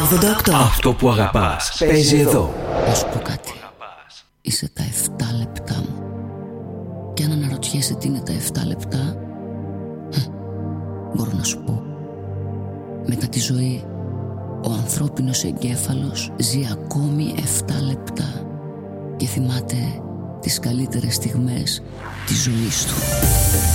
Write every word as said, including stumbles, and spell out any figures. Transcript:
ογδόντα οκτώ. Αυτό που αγαπάς παίζει εδώ. Να σου πω κάτι. Είσαι τα εφτά λεπτά μου. Και αν αναρωτιέσαι τι είναι τα εφτά λεπτά, μπορώ να σου πω. Μετά τη ζωή, ο ανθρώπινος εγκέφαλος ζει ακόμη εφτά λεπτά και θυμάται τις καλύτερες στιγμές της ζωής του.